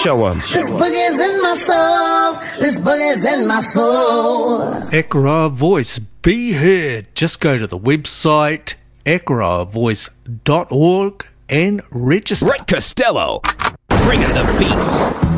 Show 'em. This boogie's in my soul. This boogie's in my soul. Ekra Voice, be heard. Just go to the website ekravoice.org and register. Brett Costello, bringing the beats.